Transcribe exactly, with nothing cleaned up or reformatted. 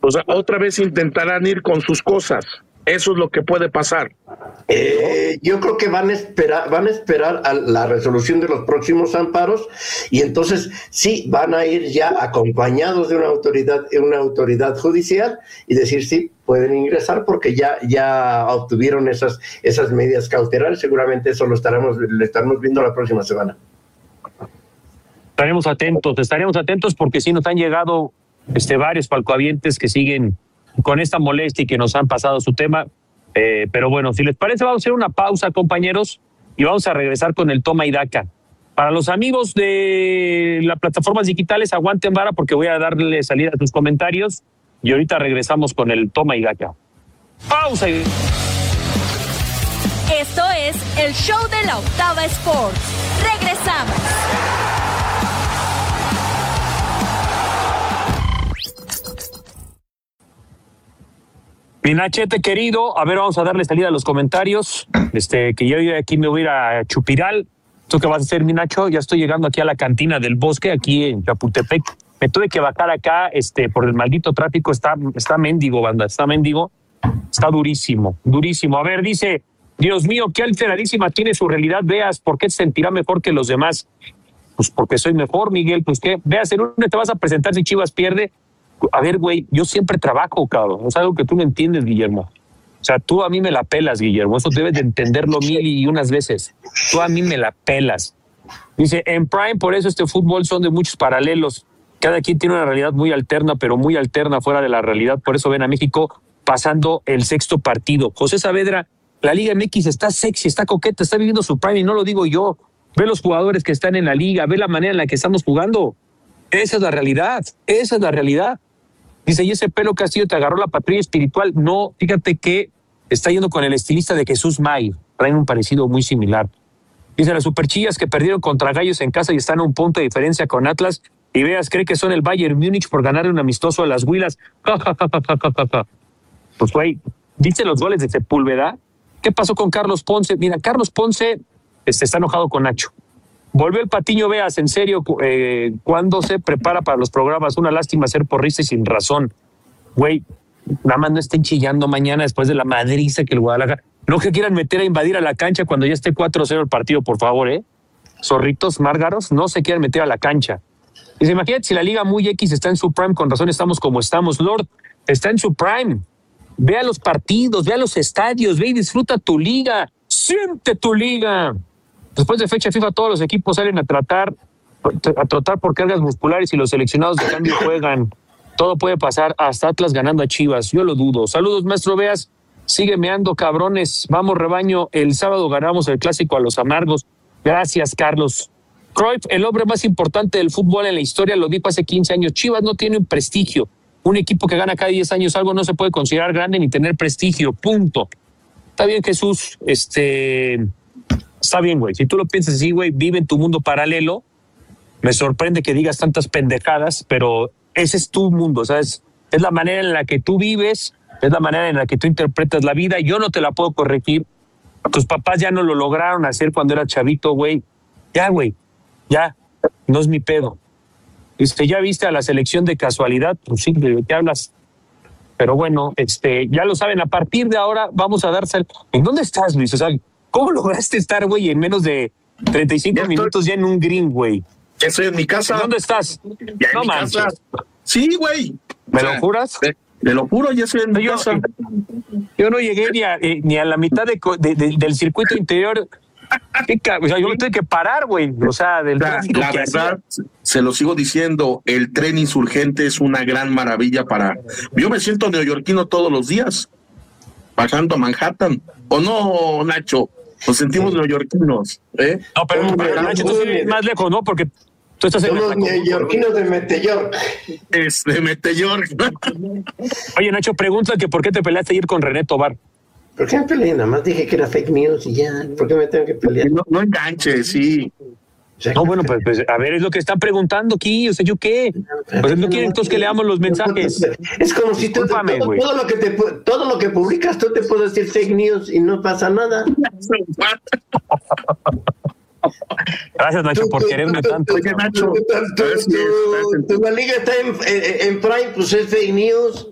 O sea, otra vez intentarán ir con sus cosas. Eso es lo que puede pasar. Eh, yo creo que van a esperar, van a esperar a la resolución de los próximos amparos y entonces sí van a ir ya acompañados de una autoridad, una autoridad judicial y decir sí pueden ingresar porque ya ya obtuvieron esas esas medidas cautelares. Seguramente eso lo estaremos lo estaremos viendo la próxima semana. Estaremos atentos, estaremos atentos porque sí nos han llegado este varios palcoavientes que siguen con esta molestia y que nos han pasado su tema. Eh, pero bueno, si les parece, vamos a hacer una pausa, compañeros, y vamos a regresar con el toma y daca. Para los amigos de las plataformas digitales, aguanten vara porque voy a darle salida a sus comentarios y ahorita regresamos con el toma y daca. Pausa. Y... Esto es el show de la Octava Sports. Regresamos. Mi Nachete querido, a ver, vamos a darle salida a los comentarios. Este, que yo aquí me voy a ir a Chupiral. ¿Tú qué vas a hacer, mi Nacho? Ya estoy llegando aquí a la cantina del Bosque, aquí en Chapultepec. Me tuve que bajar acá, este, por el maldito tráfico. Está, está mendigo, banda, está mendigo. Está durísimo, durísimo. A ver, dice, Dios mío, qué alteradísima tiene su realidad. Veas, ¿por qué se sentirá mejor que los demás? Pues porque soy mejor, Miguel. Pues qué, veas, ¿en dónde te vas a presentar si Chivas pierde? A ver, güey, yo siempre trabajo, cabrón. Es algo que tú no entiendes, Guillermo. O sea, tú a mí me la pelas, Guillermo. Eso debes de entenderlo mil y unas veces. Tú a mí me la pelas. Dice, en Prime, por eso este fútbol son de muchos paralelos. Cada quien tiene una realidad muy alterna, pero muy alterna fuera de la realidad. Por eso ven a México pasando el sexto partido. José Saavedra, la Liga M X está sexy, está coqueta, está viviendo su Prime y no lo digo yo. Ve los jugadores que están en la liga, ve la manera en la que estamos jugando. Esa es la realidad, esa es la realidad. Dice, y ese pelo Castillo te agarró la patrulla espiritual. No, fíjate que está yendo con el estilista de Jesús May. Traen un parecido muy similar. Dice, las superchillas que perdieron contra Gallos en casa y están a un punto de diferencia con Atlas. Y veas, cree que son el Bayern Múnich por ganar un amistoso a las Huilas. Ja, ja, ja, ja, ja, ja, ja. Pues, güey, ¿viste los goles de Sepúlveda? ¿Qué pasó con Carlos Ponce? Mira, Carlos Ponce este, está enojado con Nacho. Volvió el Patiño, veas, en serio, eh, cuando se prepara para los programas. Una lástima ser porrista y sin razón. Güey, nada más no estén chillando mañana después de la madriza que el Guadalajara. No que quieran meter a invadir a la cancha cuando ya esté cuatro cero el partido, por favor, ¿eh? Zorritos, márgaros, no se quieran meter a la cancha. Dice, imagínate si la Liga muy X está en su prime, con razón estamos como estamos. Lord, está en su prime. Ve a los partidos, ve a los estadios, ve y disfruta tu liga. Siente tu liga. Después de fecha FIFA, todos los equipos salen a tratar, a trotar por cargas musculares y los seleccionados de cambio juegan. Todo puede pasar, hasta Atlas ganando a Chivas. Yo lo dudo. Saludos, maestro Veas. Sigue meando, cabrones. Vamos, rebaño. El sábado ganamos el clásico a los amargos. Gracias, Carlos. Cruyff, el hombre más importante del fútbol en la historia, lo dijo hace quince años. Chivas no tiene un prestigio. Un equipo que gana cada diez años algo no se puede considerar grande ni tener prestigio. Punto. Está bien, Jesús. Este... Está bien, güey. Si tú lo piensas así, güey, vive en tu mundo paralelo. Me sorprende que digas tantas pendejadas, pero ese es tu mundo, ¿sabes? Es la manera en la que tú vives, es la manera en la que tú interpretas la vida. Yo no te la puedo corregir. Tus papás ya no lo lograron hacer cuando eras chavito, güey. Ya, güey. Ya. No es mi pedo. Este, ¿ya viste a la selección de casualidad? Pues sí, ¿de qué hablas? Pero bueno, este, ya lo saben. A partir de ahora vamos a darse... ¿En dónde estás, Luis? O sea, ¿cómo lograste estar, güey, en menos de treinta y cinco ya minutos estoy, ya en un green, güey? Ya estoy en mi casa. ¿Dónde estás? Ya no manches. Sí, güey. ¿Me o sea, lo juras? Te, te lo juro, ya estoy en mi yo, casa. Yo no llegué ni a, eh, ni a la mitad de, de, de, del circuito interior. O sea, yo lo tuve que parar, güey. O sea, del La, la que verdad, hacía. Se lo sigo diciendo, el tren insurgente es una gran maravilla para... Yo me siento neoyorquino todos los días, bajando a Manhattan. ¿O no, Nacho? Nos sentimos sí. neoyorquinos, ¿eh? No, pero, no, pero Nacho, tú vives más lejos, ¿no? Porque tú estás en... Somos neoyorquinos de Meteyork. Es de Meteyork. Oye, Nacho, pregunta que por qué te peleaste ayer con René Tobar. ¿Por qué me peleé? Nada más dije que era fake news y ya. ¿Por qué me tengo que pelear? No, no enganches, sí. No, bueno, pues, pues a ver, es lo que están preguntando aquí, o sea, ¿yo qué? Pues no quieren todos que leamos los mensajes. Es como si tú, todo, todo, lo que te, todo lo que publicas, tú te puedes decir fake news y no pasa nada. Gracias, Nacho, por quererme tanto. Oye, Nacho, tu, tu, tu, tu, tu, la liga está en, en, en Prime, pues es fake news.